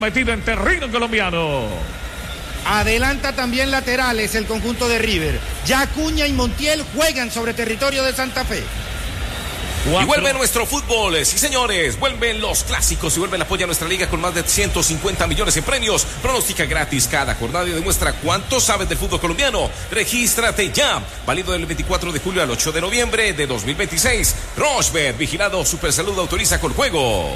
metido en terreno colombiano. Adelanta también laterales el conjunto de River. Ya Acuña y Montiel juegan sobre territorio de Santa Fe. Y vuelve nuestro fútbol, sí señores, vuelven los clásicos y vuelve el apoyo a nuestra liga con más de 150 millones en premios. Pronostica gratis cada jornada y demuestra cuánto sabes del fútbol colombiano. Regístrate ya, válido del 24 de julio al 8 de noviembre de 2026. Rochebet, vigilado Supersalud, autoriza con juegos.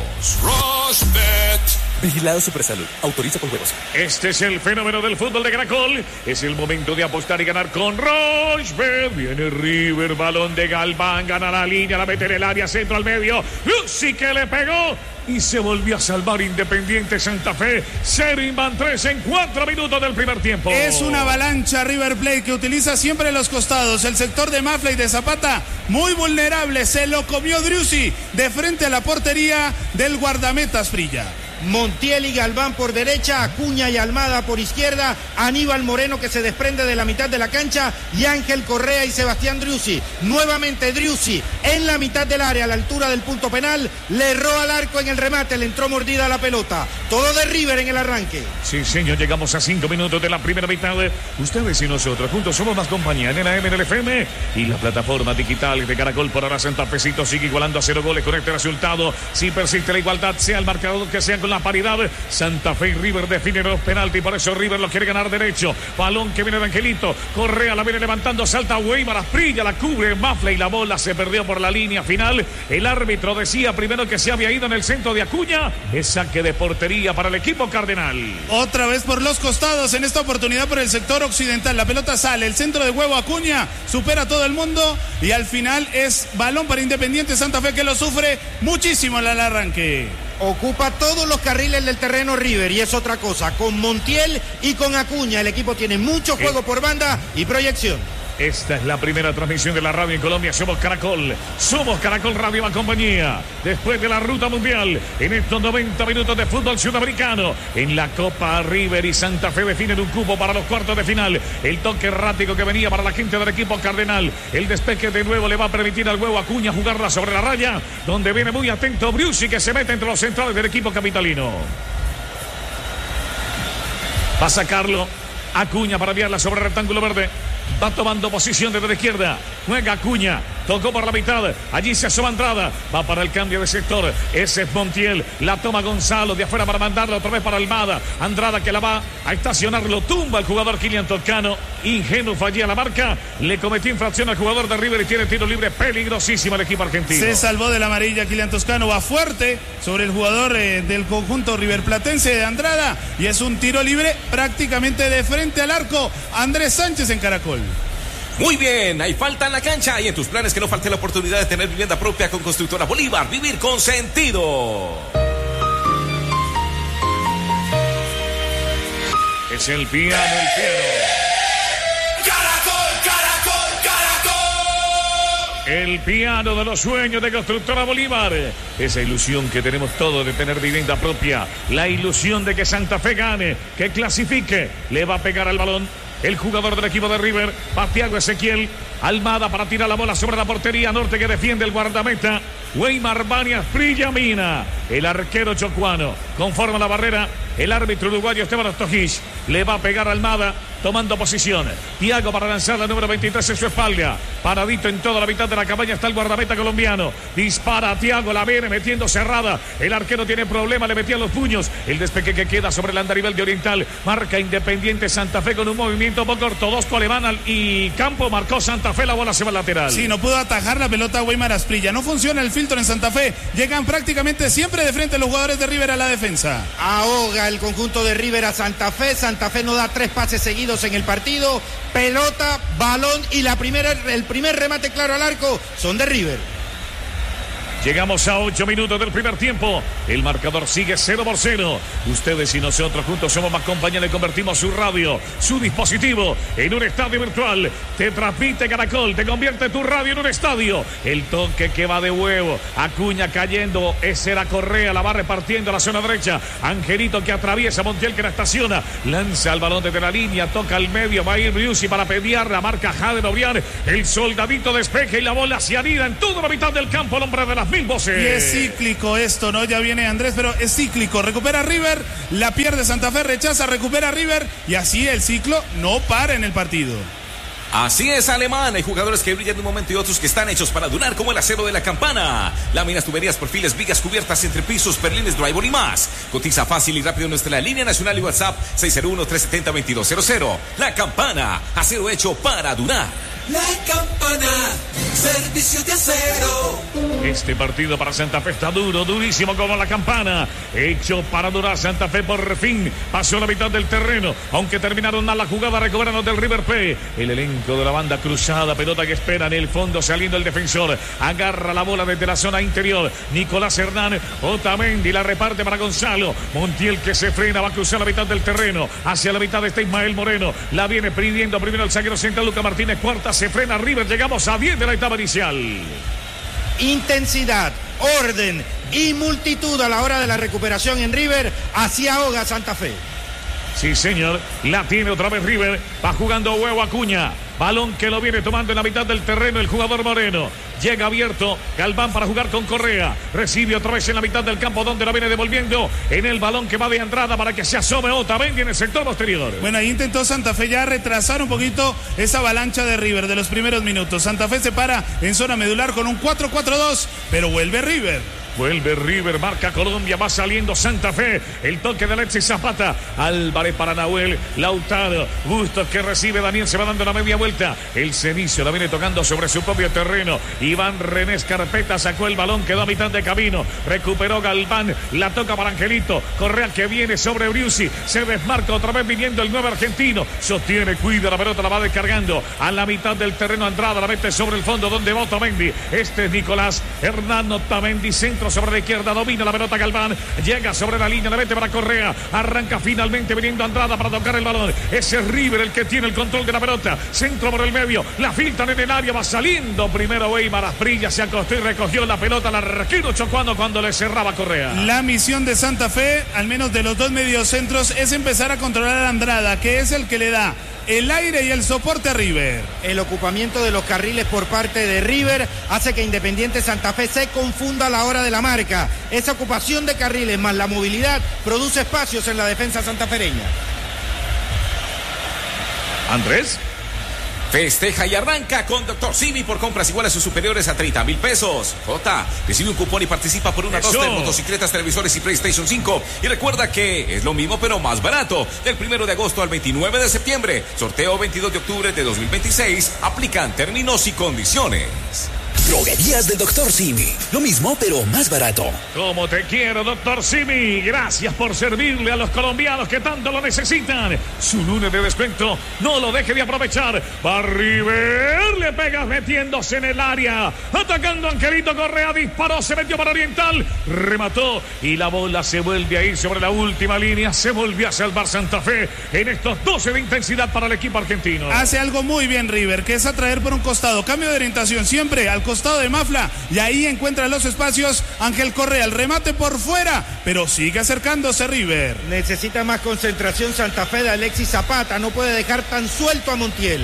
Rochebet, vigilado Supersalud, autoriza con juegos. Este es el fenómeno del fútbol de Caracol. Es el momento de apostar y ganar con Rochebet. Viene River, balón de Galván, gana la línea, la mete en el área, centro al medio. Lucy que le pegó y se volvió a salvar Independiente Santa Fe. Sherinban 3 en 4 minutos del primer tiempo. Es una avalancha River Plate que utiliza siempre los costados. El sector de Mafla y de Zapata muy vulnerable. Se lo comió Driussi de frente a la portería del guardameta Asprilla. Montiel y Galván por derecha, Acuña y Almada por izquierda, Aníbal Moreno que se desprende de la mitad de la cancha y Ángel Correa y Sebastián Driussi. Nuevamente Driussi en la mitad del área a la altura del punto penal, le erró al arco en el remate, le entró mordida la pelota. Todo de River en el arranque. Sí señor, llegamos a 5 minutos de la primera mitad. Ustedes y nosotros juntos somos más compañía en el AM, en el FM y la plataforma digital de Caracol. Por ahora Santa Fecito sigue igualando a 0 goles con este resultado. Si persiste la igualdad, sea el marcador que sea con la paridad, Santa Fe y River definen los penaltis, por eso River lo quiere ganar derecho. Balón que viene de Angelito, Correa la viene levantando, salta Weimar, Asprilla la cubre Mafla y la bola se perdió por la línea final. El árbitro decía primero que se había ido en el centro de Acuña. Es saque de portería para el equipo cardenal. Otra vez por los costados, en esta oportunidad por el sector occidental. La pelota sale, el centro de huevo Acuña supera a todo el mundo y al final es balón para Independiente Santa Fe que lo sufre muchísimo al arranque. Ocupa todos los carriles del terreno River y es otra cosa, con Montiel y con Acuña el equipo tiene mucho juego por banda y proyección. Esta es la primera transmisión de la radio en Colombia. Somos Caracol Radio y compañía. Después de la ruta mundial, en estos 90 minutos de fútbol sudamericano, en la Copa River y Santa Fe definen un cupo para los cuartos de final. El toque errático que venía para la gente del equipo cardenal. El despeje de nuevo le va a permitir al huevo Acuña jugarla sobre la raya, donde viene muy atento Driussi que se mete entre los centrales del equipo capitalino. Va a sacarlo Acuña para enviarla sobre el rectángulo verde. Va tomando posición desde la izquierda. Juega Acuña. Tocó por la mitad. Allí se asoma Andrada. Va para el cambio de sector. Ese es Montiel. La toma Gonzalo de afuera para mandarla otra vez para Almada. Andrada que la va a estacionar. Lo tumba el jugador Kylian Toscano. Ingenuo fallía la marca. Le cometió infracción al jugador de River y tiene tiro libre peligrosísimo el equipo argentino. Se salvó de la amarilla Kylian Toscano. Va fuerte sobre el jugador del conjunto riverplatense de Andrada. Y es un tiro libre prácticamente de frente al arco. Andrés Sánchez en Caracol. Muy bien, hay falta en la cancha y en tus planes que no falte la oportunidad de tener vivienda propia con Constructora Bolívar. Vivir con sentido. Es el piano. El piano de los sueños de Constructora Bolívar. Esa ilusión que tenemos todos de tener vivienda propia. La ilusión de que Santa Fe gane, que clasifique. Le va a pegar al balón el jugador del equipo de River, Thiago Ezequiel. Almada para tirar la bola sobre la portería norte que defiende el guardameta. Weimar Bania Asprilla Mina. El arquero chocuano conforma la barrera. El árbitro uruguayo Esteban Ostojich le va a pegar a Almada tomando posición. Thiago para lanzar la número 23 en su espalda. Paradito en toda la mitad de la cabaña está el guardameta colombiano. Dispara a Thiago, la viene metiendo cerrada. El arquero tiene problema, le metía los puños. El despegue que queda sobre el andarivel de Oriental. Marca Independiente Santa Fe con un movimiento poco ortodoxo alemán y campo. Marcó Santa Fe, la bola se va al lateral. Sí, no pudo atajar la pelota Weimar Asprilla. No funciona el filtro en Santa Fe. Llegan prácticamente siempre de frente los jugadores de River a la defensa. Ahoga el conjunto de River a Santa Fe. Santa Fe no da 3 pases seguidos en el partido. Pelota, balón y el primer remate claro al arco son de River. Llegamos a 8 minutos del primer tiempo. El marcador sigue 0-0. Ustedes y nosotros juntos somos más compañía. Le convertimos su radio, su dispositivo en un estadio virtual. Te transmite Caracol, te convierte tu radio en un estadio. El toque que va de huevo. Acuña cayendo. Ese era Correa, la va repartiendo a la zona derecha. Angelito que atraviesa, Montiel que la estaciona. Lanza el balón desde la línea, toca al medio. Va a ir Driussi para pelear. La marca Jaden Obrián. El soldadito despeje y la bola se anida en toda la mitad del campo. El hombre de las 10.000 voces. Y es cíclico esto, ¿no? Ya viene Andrés, pero es cíclico. Recupera River, la pierde Santa Fe, rechaza, recupera River y así el ciclo no para en el partido. Así es, Alemán. Hay jugadores que brillan de un momento y otros que están hechos para durar, como el acero de la campana. Láminas, tuberías, perfiles, vigas, cubiertas, entrepisos, perlines, drywall y más. Cotiza fácil y rápido en nuestra línea nacional y WhatsApp 601-370-2200. La Campana, acero hecho para durar. La Campana, servicio de acero. Este partido para Santa Fe está duro, durísimo como La Campana. Hecho para durar. Santa Fe por fin pasó la mitad del terreno. Aunque terminaron mal la jugada, recuperan del River Plate. El elenco de la banda cruzada, pelota que espera en el fondo, saliendo el defensor. Agarra la bola desde la zona interior. Nicolás Hernán, Otamendi la reparte para Gonzalo. Montiel que se frena, va a cruzar la mitad del terreno. Hacia la mitad está Ismael Moreno. La viene pidiendo primero el zaguero central Luca Martínez. Cuarta, se frena River. Llegamos a 10 de la etapa inicial. Intensidad, orden y multitud a la hora de la recuperación en River. Así ahoga Santa Fe. Sí, señor. La tiene otra vez River. Va jugando Huevo Acuña. Balón que lo viene tomando en la mitad del terreno el jugador Moreno. Llega abierto Galván para jugar con Correa. Recibe otra vez en la mitad del campo donde la viene devolviendo en el balón que va de Andrada para que se asome Otamendi en el sector posterior. Bueno, ahí intentó Santa Fe ya retrasar un poquito esa avalancha de River de los primeros minutos. Santa Fe se para en zona medular con un 4-4-2, pero vuelve River. Vuelve River, marca Colombia, va saliendo Santa Fe. El toque de Alexis Zapata. Álvarez para Nahuel, Lautaro. Bustos que recibe Daniel, se va dando la media vuelta. El Cenicio la viene tocando sobre su propio terreno. Iván René Escarpeta sacó el balón, quedó a mitad de camino. Recuperó Galván, la toca para Angelito. Correa que viene sobre Briusi. Se desmarca otra vez viniendo el nuevo argentino. Sostiene, cuida la pelota, la va descargando. A la mitad del terreno Andrada, la mete sobre el fondo donde va Otamendi. Este es Nicolás Hernán Otamendi, centro sobre la izquierda, domina la pelota Galván, llega sobre la línea, la mete para Correa, arranca finalmente viniendo Andrada para tocar el balón. Ese es River el que tiene el control de la pelota, centro por el medio, la filtran en el área, va saliendo primero Weimar Asprilla, se acostó y recogió la pelota, la arquero chocando cuando le cerraba Correa. La misión de Santa Fe, al menos de los dos mediocentros, es empezar a controlar a Andrada, que es el que le da el aire y el soporte a River. El ocupamiento de los carriles por parte de River hace que Independiente Santa Fe se confunda a la hora de la marca. Esa ocupación de carriles más la movilidad produce espacios en la defensa santafereña. Andrés. Festeja y arranca con Dr. Simi por compras iguales o superiores a 30,000 pesos. J, recibe un cupón y participa por una dos de motocicletas, televisores y PlayStation 5. Y recuerda que es lo mismo pero más barato. Del 1 de agosto al 29 de septiembre. Sorteo 22 de octubre de 2026. Aplican términos y condiciones. Droguerías del Dr. Simi. Lo mismo, pero más barato. Como te quiero, Dr. Simi. Gracias por servirle a los colombianos que tanto lo necesitan. Su lunes de descuento, no lo deje de aprovechar. Va River, le pega metiéndose en el área. Atacando Angelito Correa, disparó, se metió para Oriental. Remató y la bola se vuelve a ir sobre la última línea. Se volvió a salvar Santa Fe en estos 12 de intensidad para el equipo argentino. Hace algo muy bien River, que es atraer por un costado. Cambio de orientación siempre al costado de Mafla y ahí encuentra los espacios Ángel Correa, el remate por fuera, pero sigue acercándose River. Necesita más concentración Santa Fe de Alexis Zapata, no puede dejar tan suelto a Montiel.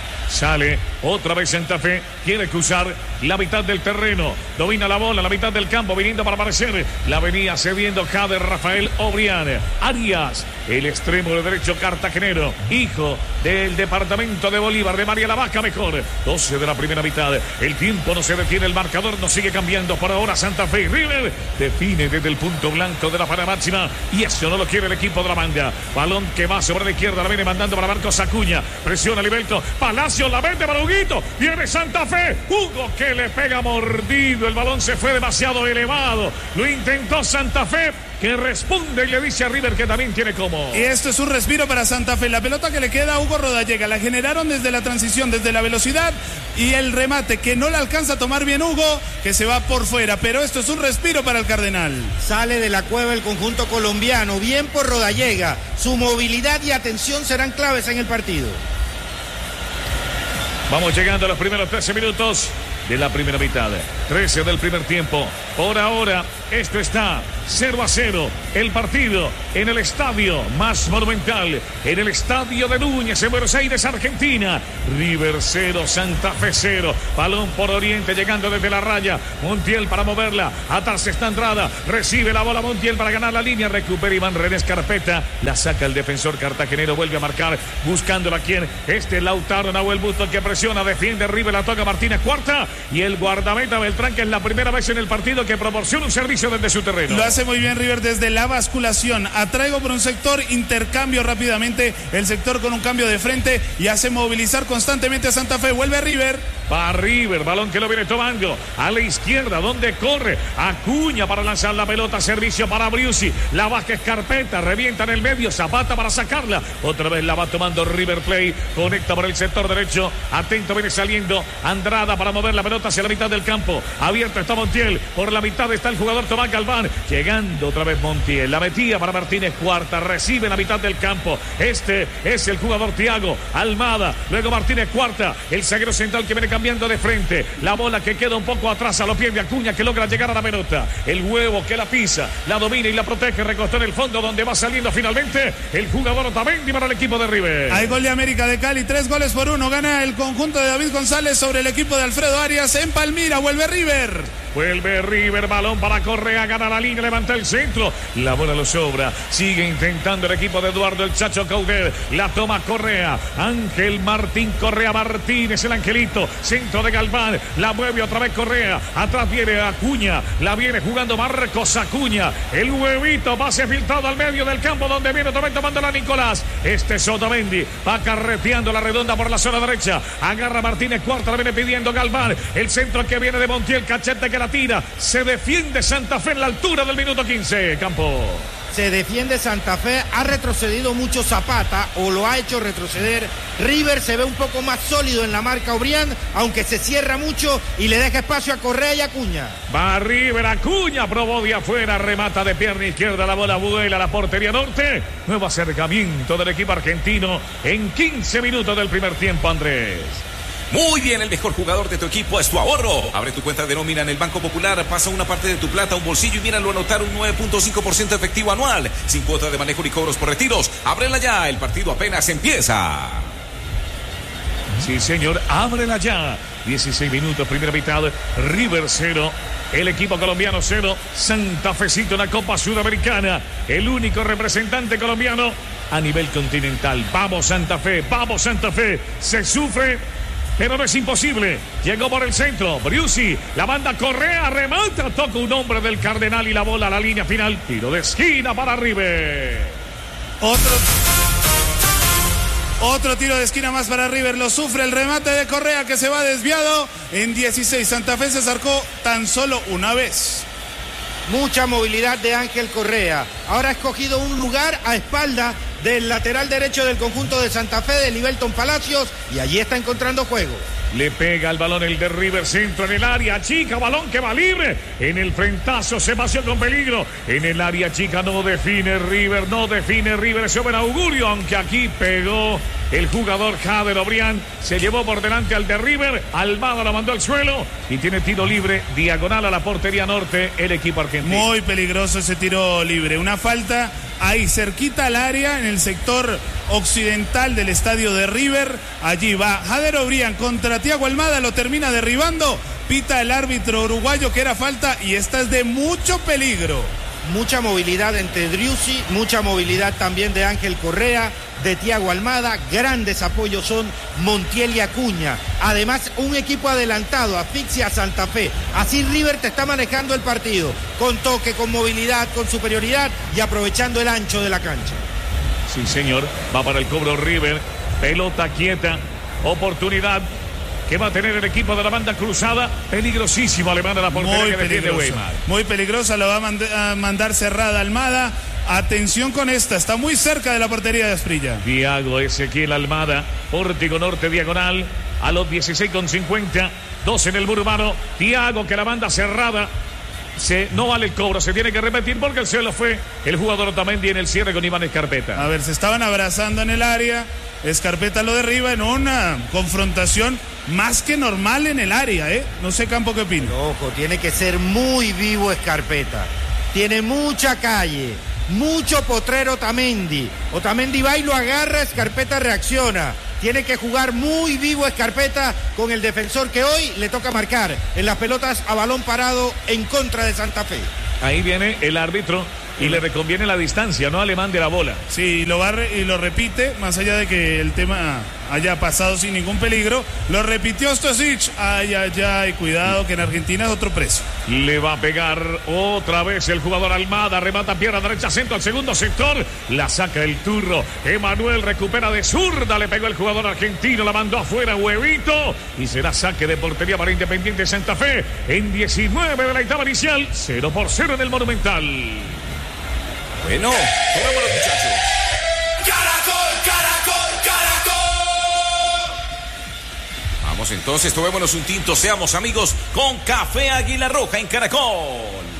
Sale otra vez Santa Fe, quiere cruzar la mitad del terreno, domina la bola, la mitad del campo, viniendo para aparecer, la venía cediendo Jader Rafael Obrián. Arias, el extremo de derecho cartagenero, hijo del departamento de Bolívar, de María la Vaca mejor. 12 de la primera mitad, el tiempo no se detiene, el marcador no sigue cambiando. Por ahora Santa Fe y River define desde el punto blanco de la para máxima y eso no lo quiere el equipo de la banda. Balón que va sobre la izquierda, la viene mandando para Marcos Acuña, presiona Libelto, Palacio la vende para Huguito, viene Santa Fe, Hugo que le pega mordido, el balón se fue demasiado elevado, lo intentó Santa Fe, que responde y le dice a River que también tiene como. Y esto es un respiro para Santa Fe, la pelota que le queda a Hugo Rodallega, la generaron desde la transición, desde la velocidad y el remate que no le alcanza a tomar bien Hugo, que se va por fuera, pero esto es un respiro para el Cardenal. Sale de la cueva el conjunto colombiano, bien por Rodallega, su movilidad y atención serán claves en el partido. Vamos llegando a los primeros 13 minutos de la primera mitad. 13 del primer tiempo. Por ahora, esto está 0-0. El partido en el estadio más monumental, en el estadio de Núñez, en Buenos Aires, Argentina. River 0, Santa Fe 0. Balón por Oriente, llegando desde la raya. Montiel para moverla. Atrás está Andrada. Recibe la bola Montiel para ganar la línea. Recupera Iván René Scarpetta. La saca el defensor cartagenero. Vuelve a marcar. Buscándola quien. Lautaro Nahuel Busto, que presiona, defiende. River la toca Martínez Cuarta. Y el guardameta Beltrán, que es la primera vez en el partido que proporciona un servicio desde su terreno. Lo hace muy bien River desde la basculación. Atraigo por un sector, intercambio rápidamente. El sector con un cambio de frente y hace movilizar constantemente a Santa Fe. Vuelve River. Va River, balón que lo viene tomando a la izquierda, donde corre Acuña para lanzar la pelota, servicio para Briusi, la baja Scarpetta, revienta en el medio, Zapata para sacarla, otra vez la va tomando River Plate, conecta por el sector derecho, atento, viene saliendo Andrada para mover la pelota hacia la mitad del campo, abierto está Montiel, por la mitad está el jugador Tomás Galván, llegando otra vez Montiel, la metía para Martínez Cuarta, recibe en la mitad del campo, este es el jugador Thiago Almada, luego Martínez Cuarta, el zaguero central que viene cambiando de frente, la bola que queda un poco atrás a los pies de Acuña, que logra llegar a la pelota, el huevo que la pisa, la domina y la protege, recostó en el fondo donde va saliendo finalmente el jugador Otamendi para el equipo de River. Hay gol de América de Cali, 3-1, gana el conjunto de David González sobre el equipo de Alfredo Arias en Palmira. Vuelve River. Vuelve River, balón para Correa, gana la línea, levanta el centro, la bola lo sobra, sigue intentando el equipo de Eduardo el Chacho Coudet, la toma Correa, Ángel Martín Correa Martínez, el angelito, centro de Galván, la mueve otra vez Correa, atrás viene Acuña, la viene jugando Marcos Acuña, el huevito, pase filtrado al medio del campo donde viene otra vez tomándola Nicolás, este es Otamendi, va carreteando la redonda por la zona derecha, agarra Martínez Cuarta, la viene pidiendo Galván, el centro que viene de Montiel, cachete que la tira, se defiende Santa Fe en la altura del minuto 15, Campo. Se defiende Santa Fe, ha retrocedido mucho Zapata o lo ha hecho retroceder. River se ve un poco más sólido en la marca Obrián, aunque se cierra mucho y le deja espacio a Correa y Acuña. Va River, Acuña, probó de afuera, remata de pierna izquierda, la bola vuela a la portería norte. Nuevo acercamiento del equipo argentino en 15 minutos del primer tiempo, Andrés. Muy bien, el mejor jugador de tu equipo es tu ahorro. Abre tu cuenta de nómina en el Banco Popular, pasa una parte de tu plata a un bolsillo y míralo anotar un 9.5% efectivo anual, sin cuota de manejo ni cobros por retiros. Ábrela ya, el partido apenas empieza. Sí, señor, ábrela ya. 16 minutos, primera mitad, River 0. El equipo colombiano 0, Santa Fecito en la Copa Sudamericana. El único representante colombiano a nivel continental. Vamos Santa Fe, se sufre, pero no es imposible. Llegó por el centro, Briusi, la banda Correa, remata, toca un hombre del Cardenal y la bola a la línea final. Tiro de esquina para River. Otro tiro de esquina más para River, lo sufre el remate de Correa que se va desviado. En 16, Santa Fe se acercó tan solo una vez. Mucha movilidad de Ángel Correa. Ahora ha escogido un lugar a espalda del lateral derecho del conjunto de Santa Fe, de Libelton Palacios, y allí está encontrando juego. Le pega el balón el de River, centro en el área chica, balón que va libre, en el frentazo se paseó con peligro, en el área chica no define River, ese buen augurio, aunque aquí pegó el jugador Jader Obrián, se llevó por delante al de River, Almada lo mandó al suelo y tiene tiro libre, diagonal a la portería norte, el equipo argentino. Muy peligroso ese tiro libre, una falta ahí cerquita al área en el sector occidental del estadio de River. Allí va Jader Obrián contra Thiago Almada, lo termina derribando, pita el árbitro uruguayo que era falta y esta es de mucho peligro. Mucha movilidad entre Driussi, mucha movilidad también de Ángel Correa, de Thiago Almada, grandes apoyos son Montiel y Acuña. Además, un equipo adelantado, asfixia a Santa Fe. Así River te está manejando el partido, con toque, con movilidad, con superioridad y aprovechando el ancho de la cancha. Sí, señor, va para el cobro River, pelota quieta, oportunidad que va a tener el equipo de la banda cruzada, peligrosísimo Alemán a la portería que defiende Weimar. Muy peligrosa, la va a mandar cerrada Almada. Atención con esta, está muy cerca de la portería de Asprilla. Thiago Ezequiel Almada, pórtico norte diagonal, a los 16:50, 2 en el muro humano. Thiago que la banda cerrada, no vale el cobro, se tiene que repetir porque el suelo fue el jugador Otamendi en el cierre con Iván Escarpeta. A ver, se estaban abrazando en el área, Escarpeta lo derriba en una confrontación más que normal en el área, No sé, Campo, ¿qué opina? Ojo, tiene que ser muy vivo Escarpeta, tiene mucha calle, mucho potrero Otamendi. Otamendi va y lo agarra, Escarpeta reacciona. Tiene que jugar muy vivo Escarpeta con el defensor que hoy le toca marcar en las pelotas a balón parado en contra de Santa Fe. Ahí viene el árbitro y le reconviene la distancia, ¿no? Alemán de la bola. Sí, y lo repite, más allá de que el tema haya pasado sin ningún peligro, lo repitió Stosic. Ay, cuidado que en Argentina es otro precio. Le va a pegar otra vez el jugador Almada, remata pierna derecha, centro al segundo sector, la saca el turro, Emanuel recupera de zurda, le pegó el jugador argentino, la mandó afuera, huevito, y será saque de portería para Independiente Santa Fe en 19 de la etapa inicial, 0-0 en el Monumental. Bueno, tomémonos, muchachos. Vamos entonces, tomémonos un tinto, seamos amigos con Café Águila Roja en Caracol.